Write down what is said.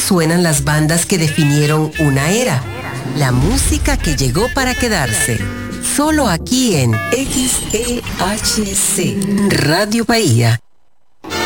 suenan las bandas que definieron una era. La música que llegó para quedarse. Solo aquí en XEHC Radio Bahía